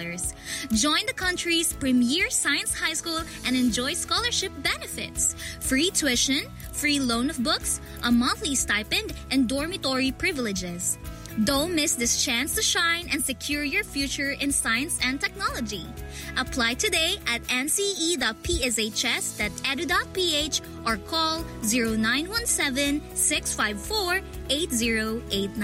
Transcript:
scholars. Join the country's premier science high school and enjoy scholarship benefits. Free tuition, free loan of books, a monthly stipend, and dormitory privileges. Don't miss this chance to shine and secure your future in science and technology. Apply today at nce.pshs.edu.ph or call 0917-654-8089.